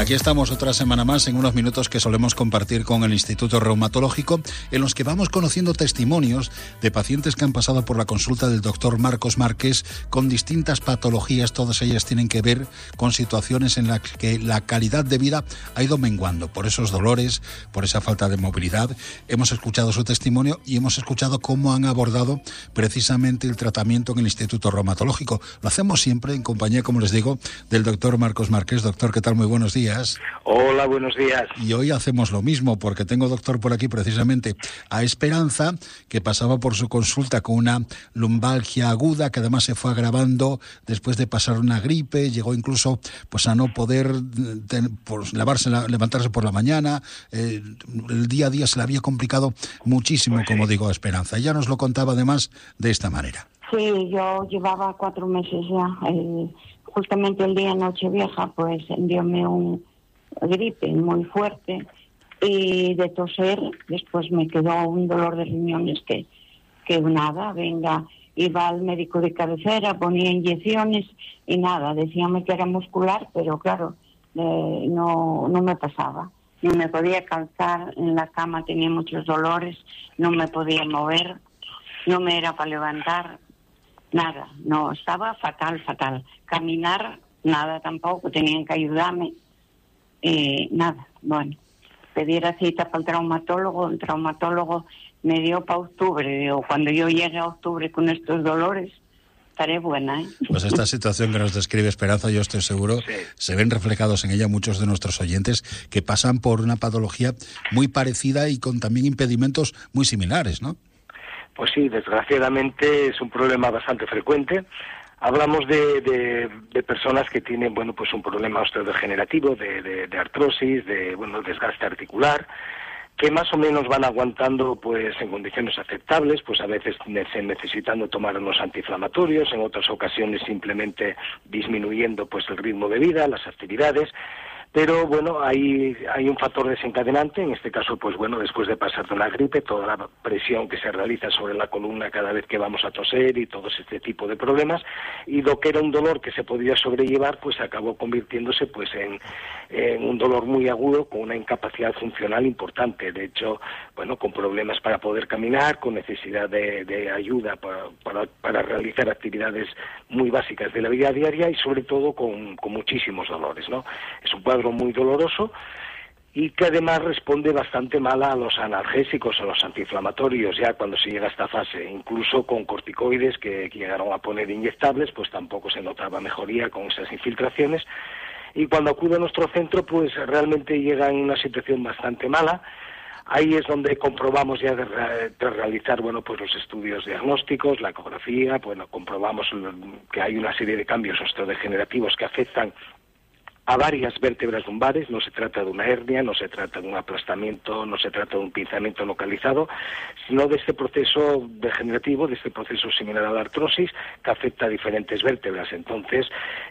Aquí estamos otra semana más en unos minutos que solemos compartir con el Instituto Reumatológico, en los que vamos conociendo testimonios de pacientes que han pasado por la consulta del doctor Marcos Márquez con distintas patologías. Todas ellas tienen que ver con situaciones en las que la calidad de vida ha ido menguando por esos dolores, por esa falta de movilidad. Hemos escuchado su testimonio y hemos escuchado cómo han abordado precisamente el tratamiento en el Instituto Reumatológico. Lo hacemos siempre en compañía, como les digo, del doctor Marcos Márquez. Doctor, ¿qué tal? Muy buenos días. Hola, buenos días. Y hoy hacemos lo mismo, porque tengo, doctor, por aquí precisamente a Esperanza, que pasaba por su consulta con una lumbalgia aguda, que además se fue agravando después de pasar una gripe. Llegó incluso pues a no poder levantarse por la mañana. El día a día se le había complicado muchísimo, pues como digo, a Esperanza. Ella nos lo contaba además de esta manera. Sí, yo llevaba 4 meses ya. Justamente el día de Nochevieja, pues diome un gripe muy fuerte y de toser, después me quedó un dolor de riñones que nada, iba al médico de cabecera, ponía inyecciones y nada, decíame que era muscular, pero claro, no me pasaba. Ni me podía calzar en la cama, tenía muchos dolores, no me podía mover, no me era para levantar. Nada, no, estaba fatal. Caminar, nada tampoco, tenían que ayudarme. Nada, bueno, pedí la cita para el traumatólogo me dio para octubre. Digo, cuando yo llegue a octubre con estos dolores, estaré buena, ¿eh? Pues esta situación que nos describe Esperanza, yo estoy seguro, sí, se ven reflejados en ella muchos de nuestros oyentes que pasan por una patología muy parecida y con también impedimentos muy similares, ¿no? Pues sí, desgraciadamente es un problema bastante frecuente. Hablamos de personas que tienen, bueno, pues un problema osteodegenerativo, de artrosis, desgaste articular, que más o menos van aguantando pues en condiciones aceptables, pues a veces necesitando tomar unos antiinflamatorios, en otras ocasiones simplemente disminuyendo pues el ritmo de vida, las actividades. Pero bueno, hay un factor desencadenante, en este caso, pues bueno, después de pasar de una gripe, toda la presión que se realiza sobre la columna cada vez que vamos a toser y todo este tipo de problemas, y lo que era un dolor que se podía sobrellevar, pues acabó convirtiéndose pues en un dolor muy agudo con una incapacidad funcional importante. De hecho, bueno, con problemas para poder caminar, con necesidad de ayuda para realizar actividades muy básicas de la vida diaria y sobre todo con muchísimos dolores, ¿no? Es un cuadro muy doloroso y que además responde bastante mal a los analgésicos o los antiinflamatorios ya cuando se llega a esta fase. Incluso con corticoides que llegaron a poner inyectables, pues tampoco se notaba mejoría con esas infiltraciones. Y cuando acude a nuestro centro, pues realmente llega en una situación bastante mala. Ahí es donde comprobamos ya tras realizar, bueno, pues los estudios diagnósticos, la ecografía, bueno, comprobamos que hay una serie de cambios osteodegenerativos que afectan a varias vértebras lumbares. No se trata de una hernia, no se trata de un aplastamiento, no se trata de un pinzamiento localizado, sino de este proceso degenerativo, de este proceso similar a la artrosis que afecta a diferentes vértebras. Entonces,